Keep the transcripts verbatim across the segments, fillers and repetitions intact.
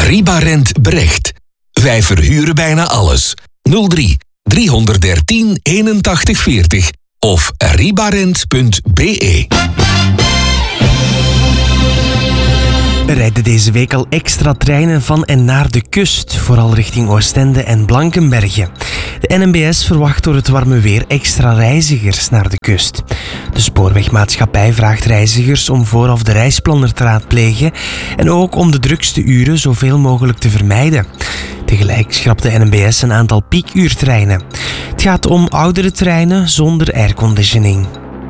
Ribarent Brecht. Wij verhuren bijna alles. nul drie driehonderddertien eenentachtig veertig of ribarent punt be. Er rijden deze week al extra treinen van en naar de kust, vooral richting Oostende en Blankenberge. De N M B S verwacht door het warme weer extra reizigers naar de kust. De spoorwegmaatschappij vraagt reizigers om vooraf de reisplanner te raadplegen en ook om de drukste uren zoveel mogelijk te vermijden. Tegelijk schrapt de N M B S een aantal piekuurtreinen. Het gaat om oudere treinen zonder airconditioning.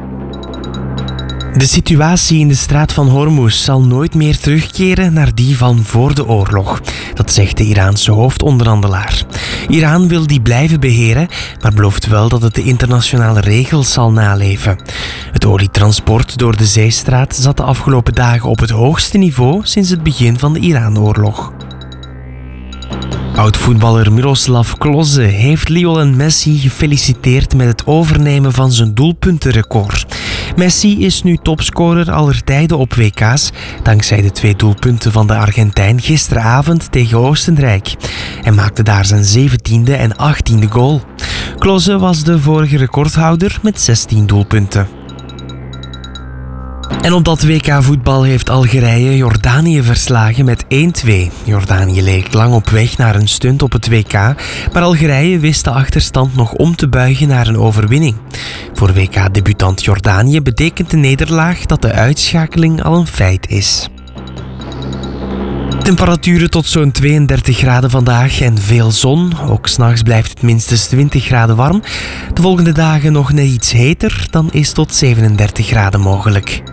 De situatie in de straat van Hormuz zal nooit meer terugkeren naar die van voor de oorlog. Dat zegt de Iraanse hoofdonderhandelaar. Iran wil die blijven beheren, maar belooft wel dat het de internationale regels zal naleven. Het olietransport door de zeestraat zat de afgelopen dagen op het hoogste niveau sinds het begin van de Iran-oorlog. Oud-voetballer Miroslav Klose heeft Lionel Messi gefeliciteerd met het overnemen van zijn doelpuntenrecord. Messi is nu topscorer aller tijden op W K's, dankzij de twee doelpunten van de Argentijn gisteravond tegen Oostenrijk. Hij maakte daar zijn zeventiende en achttiende goal. Klose was de vorige recordhouder met zestien doelpunten. En op dat W K-voetbal heeft Algerije Jordanië verslagen met één twee. Jordanië leek lang op weg naar een stunt op het W K, maar Algerije wist de achterstand nog om te buigen naar een overwinning. Voor W K-debutant Jordanië betekent de nederlaag dat de uitschakeling al een feit is. Temperaturen tot zo'n tweeëndertig graden vandaag en veel zon. Ook 's nachts blijft het minstens twintig graden warm. De volgende dagen nog net iets heter, dan is tot zevenendertig graden mogelijk.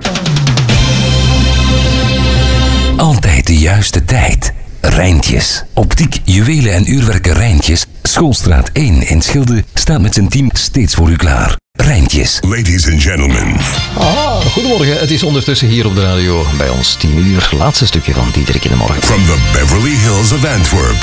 Altijd de juiste tijd. Rijntjes. Optiek, juwelen en uurwerken Rijntjes. Schoolstraat één in Schilde staat met zijn team steeds voor u klaar. Rijntjes. Ladies and gentlemen. Ah, goedemorgen. Het is ondertussen hier op de radio bij ons tien uur. Laatste stukje van Diederik in de Morgen. From the Beverly Hills of Antwerp.